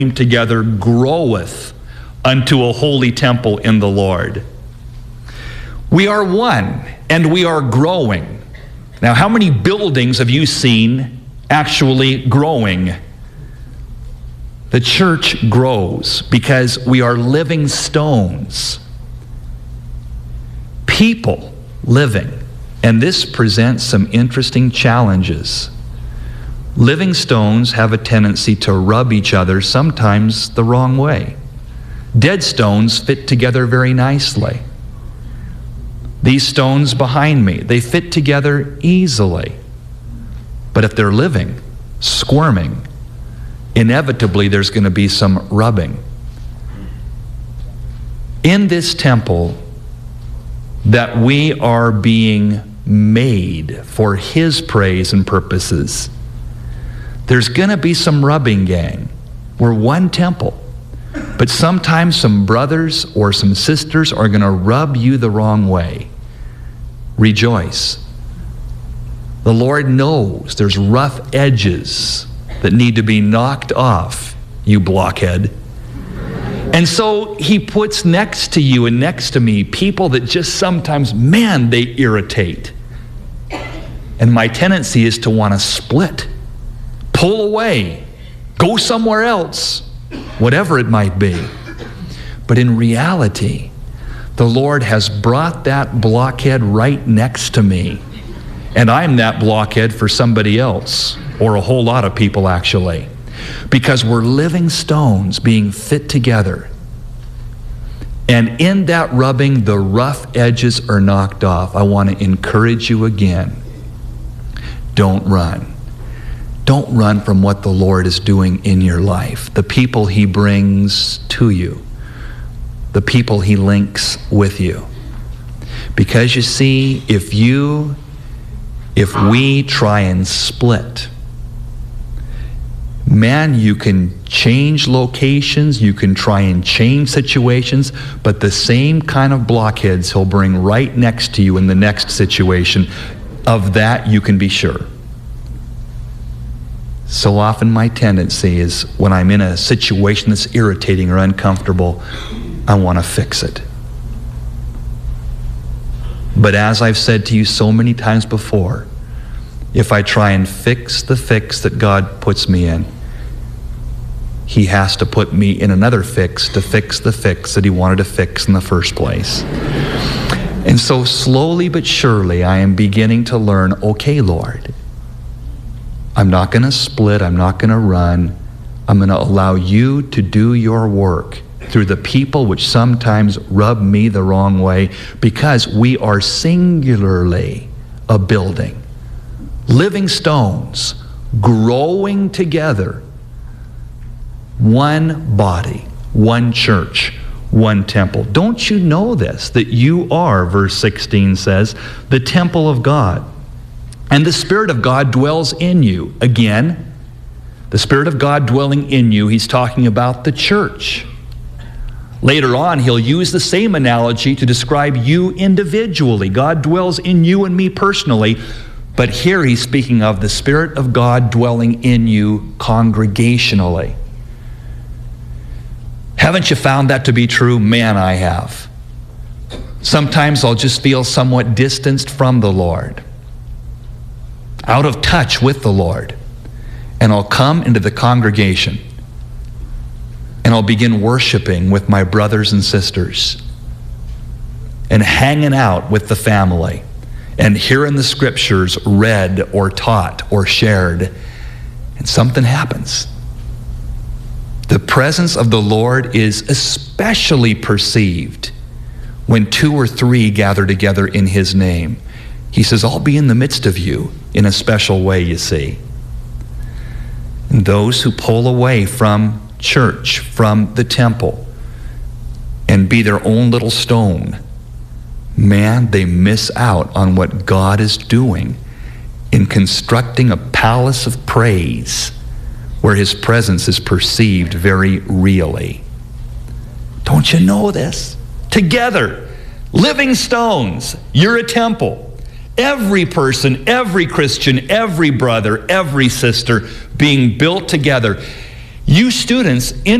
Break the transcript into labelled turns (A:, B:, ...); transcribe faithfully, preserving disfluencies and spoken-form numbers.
A: together groweth unto a holy temple in the Lord. We are one, and we are growing. Now, how many buildings have you seen actually growing? The church grows because we are living stones. People living. And this presents some interesting challenges. Living stones have a tendency to rub each other, sometimes the wrong way. Dead stones fit together very nicely. These stones behind me, they fit together easily. But if they're living, squirming, inevitably there's going to be some rubbing. In this temple that we are being made for His praise and purposes, there's going to be some rubbing, gang. We're one temple. But sometimes some brothers or some sisters are going to rub you the wrong way. Rejoice. The Lord knows there's rough edges that need to be knocked off, you blockhead. And so He puts next to you and next to me people that just sometimes, man, they irritate. And my tendency is to want to split. Pull away, go somewhere else, whatever it might be. But in reality, the Lord has brought that blockhead right next to me. And I'm that blockhead for somebody else, or a whole lot of people actually. Because we're living stones being fit together. And in that rubbing, the rough edges are knocked off. I want to encourage you again. Don't run. Don't run from what the Lord is doing in your life. The people He brings to you. The people He links with you. Because you see, if you, if we try and split, man, you can change locations, you can try and change situations, but the same kind of blockheads He'll bring right next to you in the next situation. Of that, you can be sure. So often my tendency is when I'm in a situation that's irritating or uncomfortable, I want to fix it. But as I've said to you so many times before, if I try and fix the fix that God puts me in, He has to put me in another fix to fix the fix that He wanted to fix in the first place. And so slowly but surely I am beginning to learn, okay, Lord, I'm not going to split, I'm not going to run. I'm going to allow You to do Your work through the people which sometimes rub me the wrong way, because we are singularly a building, living stones, growing together, one body, one church, one temple. Don't you know this, that you are, verse sixteen says, the temple of God, and the Spirit of God dwells in you. Again, the Spirit of God dwelling in you, He's talking about the church. Later on, He'll use the same analogy to describe you individually. God dwells in you and me personally, but here He's speaking of the Spirit of God dwelling in you congregationally. Haven't you found that to be true? Man, I have. Sometimes I'll just feel somewhat distanced from the Lord, out of touch with the Lord, and I'll come into the congregation and I'll begin worshiping with my brothers and sisters and hanging out with the family and hearing the scriptures read or taught or shared, and something happens. The presence of the Lord is especially perceived when two or three gather together in His name. He says, I'll be in the midst of you in a special way, you see. And those who pull away from church, from the temple, and be their own little stone, man, they miss out on what God is doing in constructing a palace of praise where His presence is perceived very really. Don't you know this? Together, living stones, you're a temple. Every person, every Christian, every brother, every sister being built together. You students